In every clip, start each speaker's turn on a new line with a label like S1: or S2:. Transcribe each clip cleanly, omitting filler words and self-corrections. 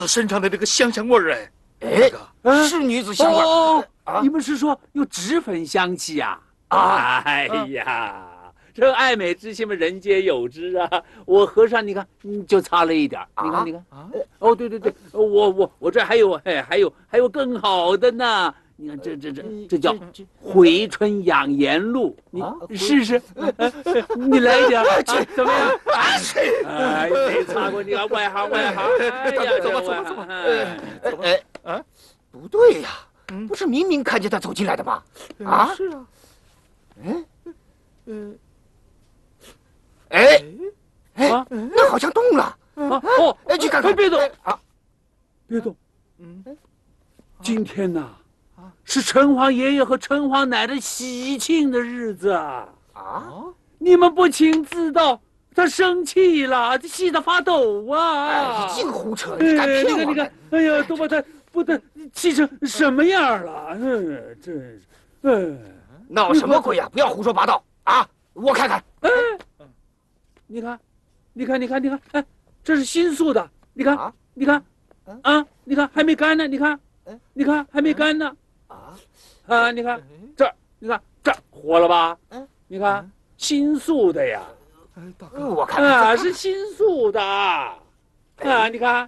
S1: 身上的这个香香味儿
S2: 哎，是女子香味
S3: 哦，你们是说有脂粉香气呀？哎呀，这爱美之心嘛，人皆有之啊。我和尚，你看，就差了一点。你看。哦，对，我这还有更好的呢。你看这叫回春养颜露，你试试。你来一点，怎么样？哎，没擦过，你看外行。哎呀，
S2: 走。不对呀，不是明明看见他走进来的吗？啊？
S1: 是啊。
S2: 那好像动了。去看看。
S3: 别动啊！别动。今天呐，是城隍爷爷和城隍奶奶喜庆的日子啊！你们不请自到，他生气了，气得发抖啊！
S2: 净胡扯！你敢骗我？
S3: 你看，哎呀，都把他不得气成什么样了？真是，
S2: 闹什么鬼呀！不要胡说八道啊！我看看。
S3: 你看，哎，这是新塑的，你看，你看还没干呢，你看还没干呢。你看这儿，这儿火了吧？你看新塑的呀。
S2: 大哥，我看
S3: 是新塑的你看。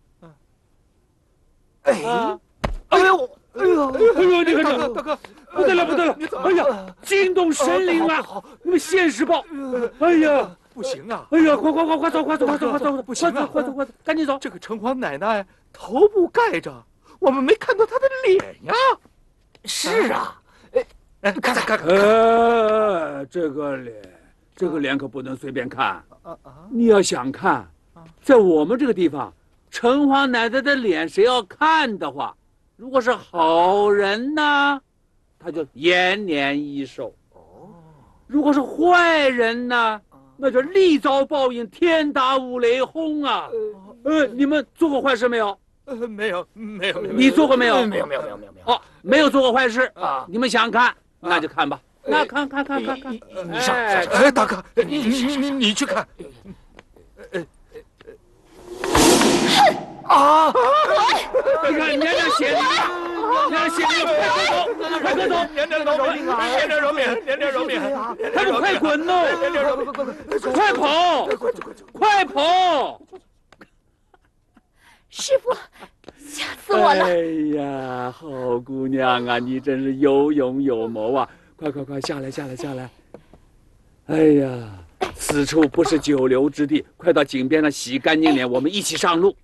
S2: 哎呦，
S3: 你看这
S1: 大哥，
S3: 不得了！哎呀，惊动神灵了！你们现世报！哎呀，
S1: 不行啊！
S3: 哎呀，快走！
S1: 不行啊！
S3: 快走，赶紧走！
S1: 这个城隍奶奶头部盖着，我们没看到她的脸呀。
S2: 是啊，看。
S3: 这个脸可不能随便看。你要想看，在我们这个地方，城隍奶奶的脸，谁要看的话，如果是好人呢，他就延年益寿；如果是坏人呢，那就立遭报应，天打五雷轰啊！你们做过坏事没有？
S1: 没有。
S3: 你做过没有？
S2: 没有。
S3: 哦，没有做过坏事啊！你们想看，那就看吧。那看。
S2: 你上。
S1: 大哥，你去看。
S3: 你看，娘娘血淋快走！
S1: 娘娘饶命！
S3: 快滚喽！快跑！
S4: 师傅，吓死我了！
S3: 哎呀，好姑娘啊，你真是有勇有谋啊！快下来！哎呀，此处不是久留之地，快到井边上洗干净脸，我们一起上路。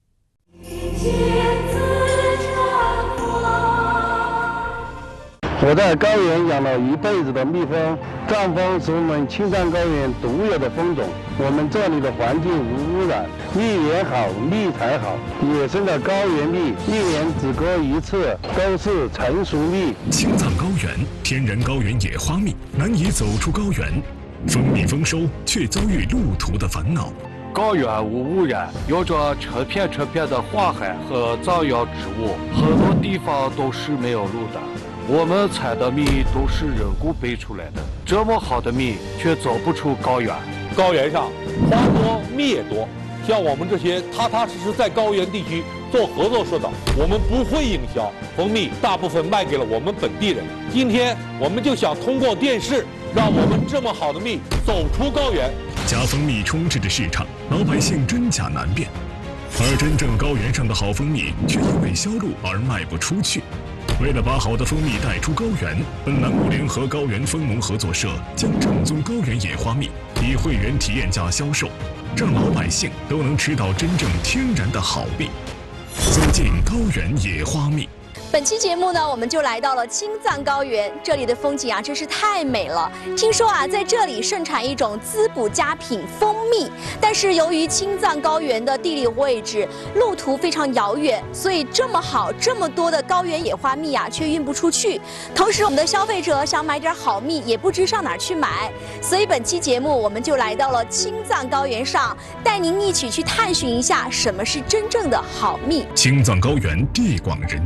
S5: 我在高原养了一辈子的蜜蜂，藏蜂是我们青藏高原独有的蜂种。我们这里的环境无污染，蜜源好，蜜才好。野生的高原蜜一年只割一次，都是成熟蜜。
S6: 青藏高原天然高原野花蜜难以走出高原，蜂蜜丰收却遭遇路途的烦恼。
S7: 高原无污染，有着成片的花海和藏药植物，很多地方都是没有路的。我们采的蜜都是人工培出来的，这么好的蜜却走不出高原。
S8: 高原上花多蜜也多，像我们这些踏踏实实在高原地区做合作社的，我们不会营销，蜂蜜大部分卖给了我们本地人。今天我们就想通过电视，让我们这么好的蜜走出高原。
S6: 假蜂蜜充斥着市场，老百姓真假难辨，而真正高原上的好蜂蜜却因为销路而卖不出去。为了把好的蜂蜜带出高原，本栏目联合高原蜂农合作社将正宗高原野花蜜以会员体验价销售，让老百姓都能吃到真正天然的好蜜。走进高原野花蜜。
S4: 本期节目呢，我们就来到了青藏高原，这里的风景啊，真是太美了。听说啊，在这里盛产一种滋补佳品蜂蜜，但是由于青藏高原的地理位置、路途非常遥远，所以这么好、这么多的高原野花蜜啊，却运不出去。同时，我们的消费者想买点好蜜，也不知上哪儿去买。所以本期节目，我们就来到了青藏高原上，带您一起去探寻一下什么是真正的好蜜。
S6: 青藏高原地广人稀，有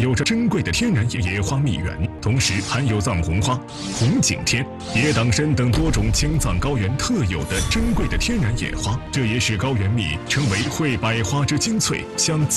S6: 有着珍贵的天然野花蜜源，同时含有藏红花、红景天、野党参等多种青藏高原特有的珍贵的天然野花，这也使高原蜜成为荟百花之精粹，享